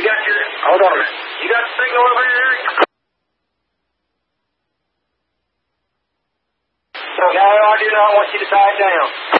Hold on a minute. You got signal over here? No, I do not want you to tie it down.